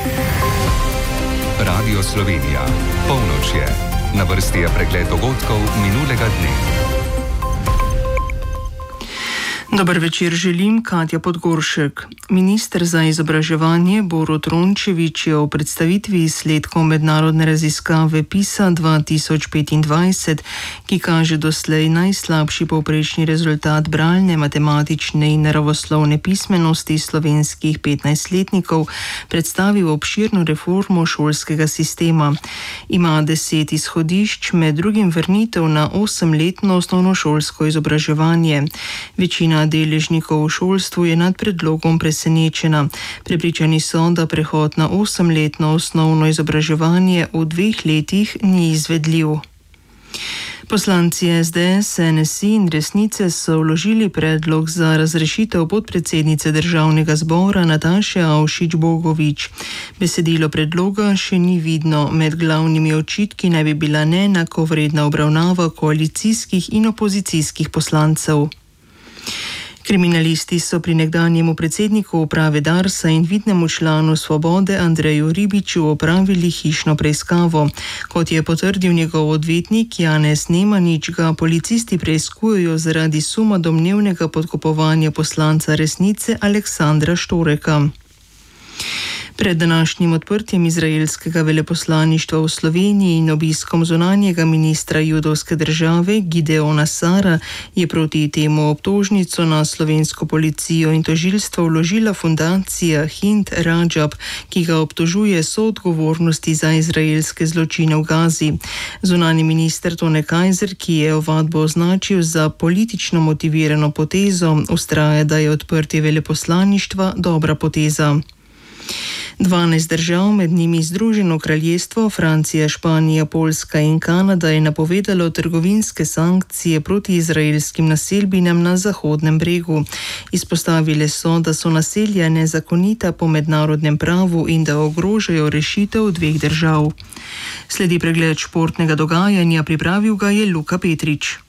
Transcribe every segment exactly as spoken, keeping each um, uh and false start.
Radio Slovenija. Polnoč je. Na vrsti je pregled dogodkov minulega dne. Dober večer želim, Katja Podgoršek. Minister za izobraževanje Borut Rončević je v predstavitvi izsledkov mednarodne raziskave PISA dva tisoč petindvajset, ki kaže doslej najslabši povprečni rezultat bralne, matematične in naravoslovne pismenosti slovenskih petnajstletnikov, predstavil obširno reformo šolskega sistema. Ima deset izhodišč, med drugim vrnitev na osemletno osnovnošolsko izobraževanje. Večina deležnikov v šolstvu je nad predlogom presenečena. Prepričani so, da prehod na osemletno osnovno izobraževanje v dveh letih ni izvedljiv. Poslanci es de es, en es i in Resnice so vložili predlog za razrešitev podpredsednice Državnega zbora Nataše Avšič Bogovič. Besedilo predloga še ni vidno. Med glavnimi očitki naj bi bila neenakovredna obravnava koalicijskih in opozicijskih poslancev. Kriminalisti so pri nekdanjemu predsedniku uprave Darsa in vidnemu članu Svobode Andreju Ribiču opravili hišno preiskavo. Kot je potrdil njegov odvetnik Janez Nemanič, ga policisti preiskujejo zaradi suma domnevnega podkupovanja poslanca Resnice Aleksandra Štoreka. Pred današnjim odprtjem izraelskega veleposlaništva v Sloveniji in obiskom zunanjega ministra judovske države Gideona Sara je proti temu obtožnico na slovensko policijo in tožilstvo vložila fundacija Hind Rajab, ki ga obtožuje soodgovornosti za izraelske zločine v Gazi. Zunanji minister Tone Kajzer, ki je ovadbo označil za politično motivirano potezo, vztraja, da je odprtje veleposlaništva dobra poteza. dvanajst držav, med njimi Združeno kraljestvo, Francija, Španija, Poljska in Kanada, je napovedalo trgovinske sankcije proti izraelskim naselbinam na Zahodnem bregu. Izpostavile so, da so naselja nezakonita po mednarodnem pravu in da ogrožajo rešitev dveh držav. Sledi pregled športnega dogajanja, pripravil ga je Luka Petrič.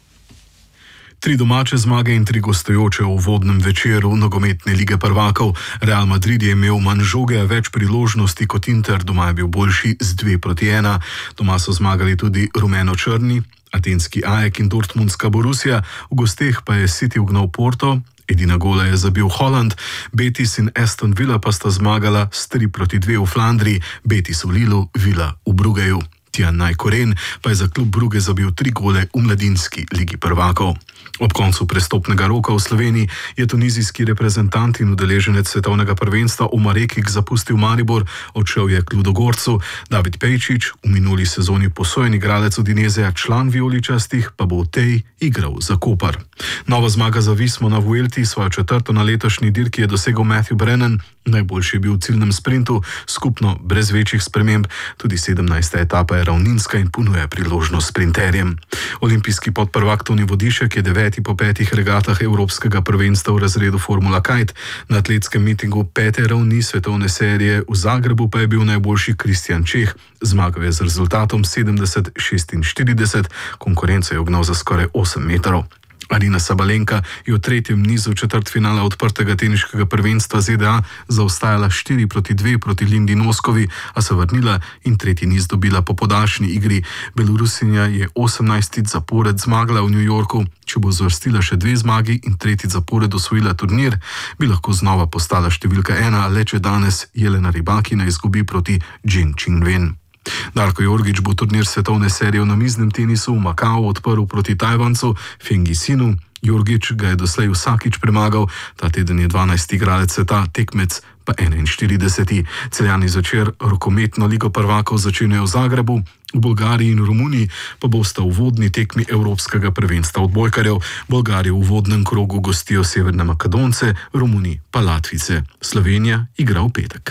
Tri domače zmage in tri gostujoče v uvodnem večeru nogometne lige prvakov. Real Madrid je imel manj žoge, več priložnosti kot Inter, doma je bil boljši z dve proti ena. Doma so zmagali tudi rumeno-črni, atenski Ajax in dortmundska Borussia, v gosteh pa je City ugnal Porto, edina gola je zabil Holland, Betis in Aston Villa pa sta zmagala s tri proti dve v Flandriji, Betis v Lilu, Villa v Brugeju. Tjanaj Koren pa je za klub Brugge zabil tri gole v mladinski ligi prvakov. Ob koncu prestopnega roka v Sloveniji je tunizijski reprezentant in udeleženec svetovnega prvenstva Omar Rekik zapustil Maribor, odšel je k Ludogorcu. David Pejčič, v minuli sezoni posojen igralec Udineseja, član vijoličastih, pa bo v tej igral za Kopar. Nova zmaga za Vismo na Vuelti, svojo četrto na letošnji dirki je dosegel Matthew Brennan, najboljši je bil v ciljnem sprintu, skupno brez večjih sprememb, tudi sedemnajsta etapa je ravninska in ponuja priložnost sprinterjem. Olimpijski podprvak Toni Vodišek je deveti po petih regatah evropskega prvenstva v razredu Formula Kite. Na atletskem mitingu pete ravni svetovne serije v Zagrebu pa je bil najboljši Kristjan Čeh. Zmagal je z rezultatom sedemdeset šestinštirideset, konkurenco je ugnal za skoraj osem metrov. Arina Sabalenka je v tretjem nizu četrtfinala odprtega teniškega prvenstva Z D A zaostajala štiri proti dve proti Lindi Noskovi, a se vrnila in tretji niz dobila po podaljšni igri. Belorusinja je osemnajstič zapored zmagala v New Yorku. Če bo zvrstila še dve zmagi in tretjič zapored osvojila turnir, bi lahko znova postala številka ena, le če danes Jelena Rybakina izgubi proti Jing Qingwen. Darko Jorgić bo turnir svetovne serije v namiznem tenisu v Makau odprl proti Tajvancu Fengi Sinu. Jorgić ga je doslej vsakič premagal, ta teden je dvanajsti igralec sveta, tekmec pa enainštirideseti. Celjani zvečer rokometno ligo prvakov začenjajo v Zagrebu, v Bolgariji in Romuniji pa bosta v uvodni tekmi evropskega prvenstva odbojkarjev. Bolgarije v uvodnem krogu gostijo Severne Makedonce, Romuniji pa Latvice. Slovenija igra v petek.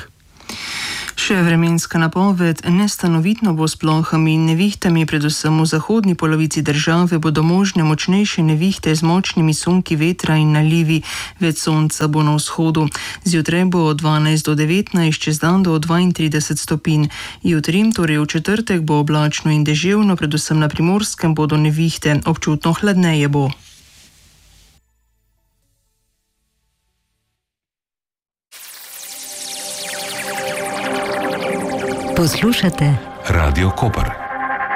Še vremenska napoved. Nestanovitno bo s plohami in nevihtami, predvsem v zahodni polovici države bodo možne močnejše nevihte z močnimi sunki vetra in nalivi. Več sonca bo na vzhodu. Zjutraj bo od dvanajst do devetnajst, čez dan do dvaintrideset stopinj. Jutri, torej v četrtek, bo oblačno in deževno, predvsem na Primorskem bodo nevihte, občutno hladneje bo. Poslušate Radio Koper.